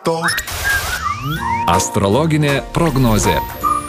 proto. Astrologinė prognozė.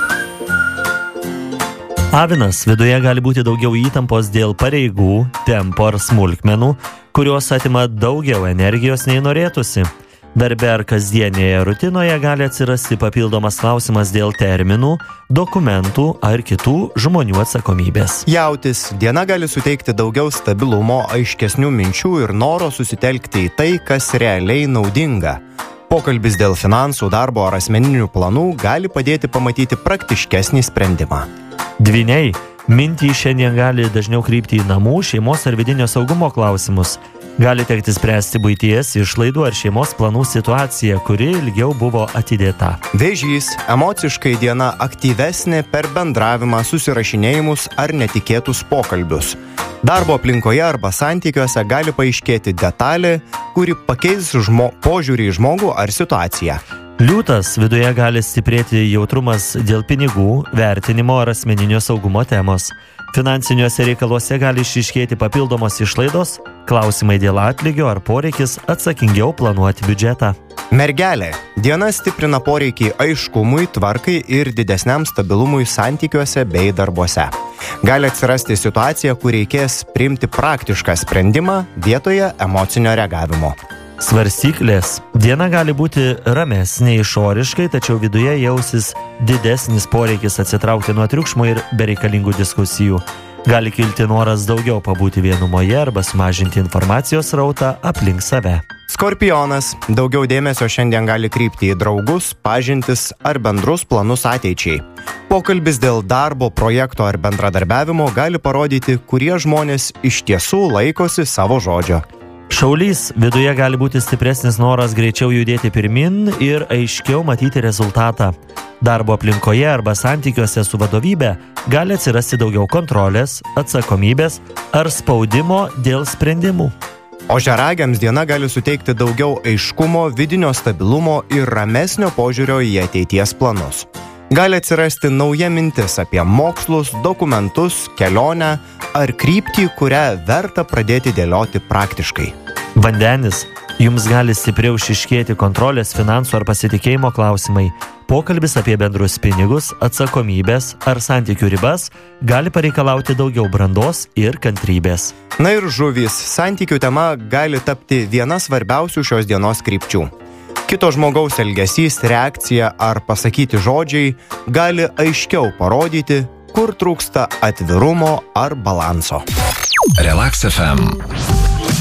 Avinas viduje gali būti daugiau įtampos dėl pareigų, tempo ar smulkmenų, kurios atima daugiau energijos nei norėtųsi. Darbe ar kasdienėje rutinoje gali atsirasti papildomas klausimas dėl terminų, dokumentų ar kitų žmonių atsakomybės. Jautis diena gali suteikti daugiau stabilumo, aiškesnių minčių ir noro susitelkti į tai, kas realiai naudinga. Pokalbis dėl finansų, darbo ar asmeninių planų gali padėti pamatyti praktiškesnį sprendimą. Dvyniai, mintys šiandien gali dažniau krypti į namų, šeimos ar vidinio saugumo klausimus. Gali tekti spręsti buities, išlaidų ar šeimos planų situaciją, kuri ilgiau buvo atidėta. Vėžys, emociškai diena aktyvesnė per bendravimą, susirašinėjimus ar netikėtus pokalbius. Darbo aplinkoje arba santykiuose gali paaiškėti detalė, kuri pakeis požiūrį į žmogų ar situaciją. Liūtas, viduje gali stiprėti jautrumas dėl pinigų, vertinimo ar asmeninio saugumo temos. Finansiniuose reikaluose gali išryškėti papildomos išlaidos, klausimai dėl atlygio ar poreikis atsakingiau planuoti biudžetą. Mergelė, diena stiprina poreikį aiškumui, tvarkai ir didesniam stabilumui santykiuose bei darbuose. Gali atsirasti situacija, kur reikės priimti praktišką sprendimą vietoje emocinio reagavimo. Svarstyklės. Diena gali būti ramesnė išoriškai, tačiau viduje jausis didesnis poreikis atsitraukti nuo triukšmo ir bereikalingų diskusijų. Gali kilti noras daugiau pabūti vienumoje arba sumažinti informacijos srautą aplink save. Skorpionas. Daugiau dėmesio šiandien gali krypti į draugus, pažintis ar bendrus planus ateičiai. Pokalbis dėl darbo, projekto ar bendradarbiavimo gali parodyti, kurie žmonės iš tiesų laikosi savo žodžio. Šaulys, viduje gali būti stipresnis noras greičiau judėti pirmin ir aiškiau matyti rezultatą. Darbo aplinkoje arba santykiuose su vadovybe gali atsirasti daugiau kontrolės, atsakomybės ar spaudimo dėl sprendimų. Ožiaragiams diena gali suteikti daugiau aiškumo, vidinio stabilumo ir ramesnio požiūrio į ateities planus. Gali atsirasti nauja mintis apie mokslus, dokumentus, kelionę ar kryptį, kurią verta pradėti dėlioti praktiškai. Vandenis. Jums gali stipriau išryškėti kontrolės, finansų ar pasitikėjimo klausimai. Pokalbis apie bendrus pinigus, atsakomybės ar santykių ribas gali pareikalauti daugiau brandos ir kantrybės. Na ir žuvys. Santykių tema gali tapti viena svarbiausių šios dienos krypčių. Kito žmogaus elgesys, reakcija ar pasakyti žodžiai gali aiškiau parodyti, kur trūksta atvirumo ar balanso. Relax FM.